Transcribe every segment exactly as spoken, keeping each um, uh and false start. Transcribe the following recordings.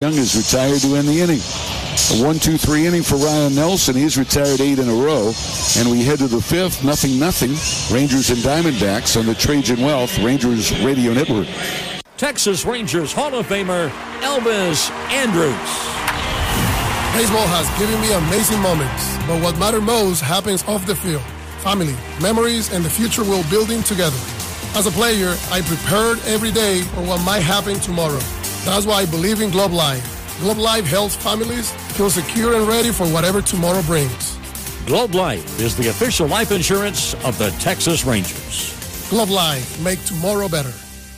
Young is retired to end the inning. A one two three inning for Ryan Nelson. He's retired eight in a row. And we head to the fifth, nothing, nothing. Rangers and Diamondbacks on the Trajan Wealth Rangers Radio Network. Texas Rangers Hall of Famer Elvis Andrus. Baseball has given me amazing moments, but what matters most happens off the field. Family, memories, and the future we're building together. As a player, I prepared every day for what might happen tomorrow. That's why I believe in Globe Life. Globe Life helps families feel secure and ready for whatever tomorrow brings. Globe Life is the official life insurance of the Texas Rangers. Globe Life, make tomorrow better.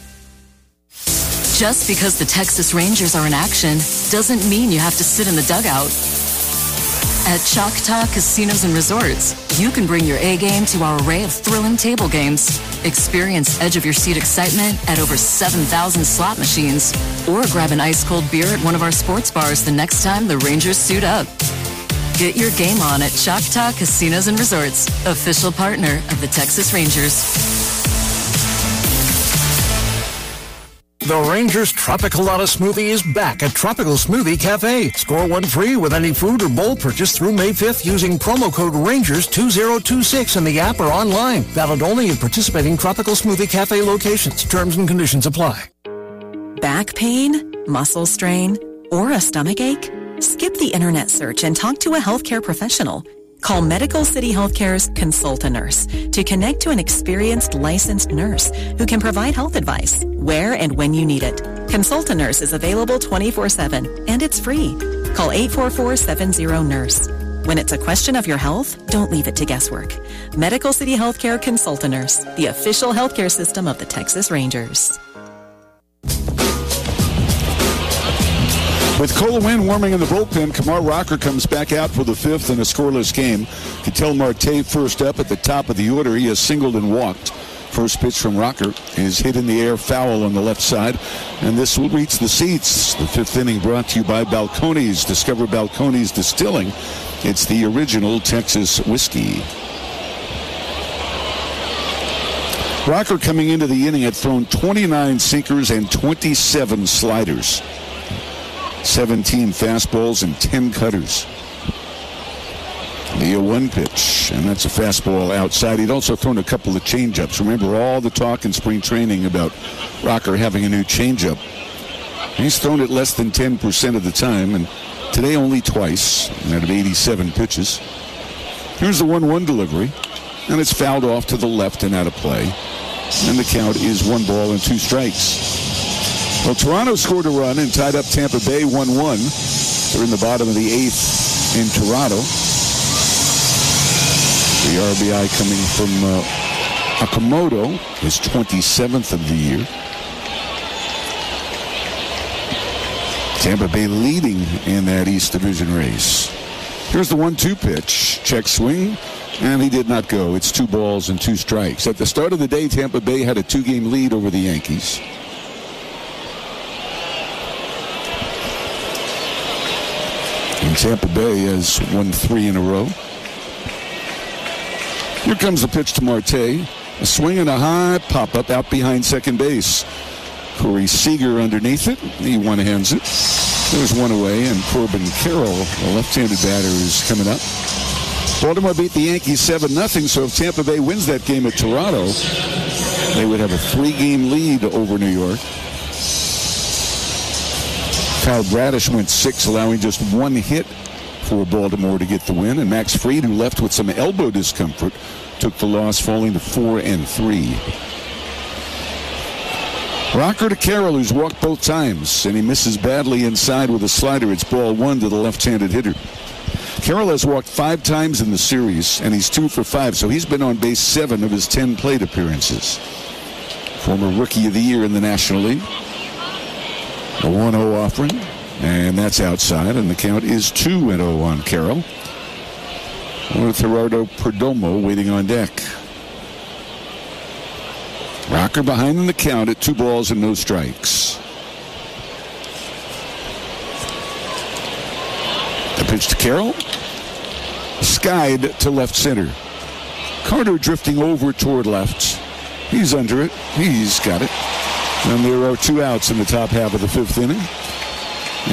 Just because the Texas Rangers are in action doesn't mean you have to sit in the dugout. At Choctaw Casinos and Resorts, you can bring your A game to our array of thrilling table games. Experience edge-of-your-seat excitement at over seven thousand slot machines. Or grab an ice-cold beer at one of our sports bars the next time the Rangers suit up. Get your game on at Choctaw Casinos and Resorts, official partner of the Texas Rangers. The Rangers Tropicalata Smoothie is back at Tropical Smoothie Cafe. Score one free with any food or bowl purchase through May fifth using promo code Rangers two thousand twenty-six in the app or online. Valid only in participating Tropical Smoothie Cafe locations. Terms and conditions apply. Back pain, muscle strain, or a stomach ache? Skip the internet search and talk to a healthcare professional. Call Medical City Healthcare's Consult-A-Nurse to connect to an experienced licensed nurse who can provide health advice where and when you need it. Consult-A-Nurse is available twenty-four seven and it's free. Call eight four four, seven zero, nurse. When it's a question of your health, don't leave it to guesswork. Medical City Healthcare Consult-A-Nurse, the official healthcare system of the Texas Rangers. With Cole Winn warming in the bullpen, Kamar Rocker comes back out for the fifth in a scoreless game. Ketel Marte first up at the top of the order. He has singled and walked. First pitch from Rocker is hit in the air, foul on the left side. And this will reach the seats. The fifth inning brought to you by Balcones. Discover Balcones Distilling. It's the original Texas whiskey. Rocker coming into the inning had thrown twenty-nine sinkers and twenty-seven sliders. seventeen fastballs and ten cutters. The oh one pitch, and that's a fastball outside. He'd also thrown a couple of changeups. Remember all the talk in spring training about Rocker having a new changeup. He's thrown it less than ten percent of the time, and today only twice, out of eighty-seven pitches. Here's the one one delivery, and it's fouled off to the left and out of play. And the count is one ball and two strikes. Well, Toronto scored a run and tied up Tampa Bay one one. They're in the bottom of the eighth in Toronto. The R B I coming from uh, Okamoto, his twenty-seventh of the year. Tampa Bay leading in that East Division race. Here's the one two pitch. Check swing, and he did not go. It's two balls and two strikes. At the start of the day, Tampa Bay had a two-game lead over the Yankees. And Tampa Bay has won three in a row. Here comes the pitch to Marte. A swing and a high pop-up out behind second base. Corey Seager underneath it. He one-hands it. There's one away, and Corbin Carroll, a left-handed batter, is coming up. Baltimore beat the Yankees seven nothing, so if Tampa Bay wins that game at Toronto, they would have a three-game lead over New York. Kyle Bradish went six, allowing just one hit for Baltimore to get the win. And Max Fried, who left with some elbow discomfort, took the loss, falling to four and three. Rocker to Carroll, who's walked both times, and he misses badly inside with a slider. It's ball one to the left-handed hitter. Carroll has walked five times in the series, and he's two for five, so he's been on base seven of his ten plate appearances. Former Rookie of the Year in the National League. A one oh offering, and that's outside, and the count is two and oh on Carroll. With Gerardo Perdomo waiting on deck. Rocker behind in the count at two balls and no strikes. The pitch to Carroll. Skied to left center. Carter drifting over toward left. He's under it. He's got it. And there are two outs in the top half of the fifth inning.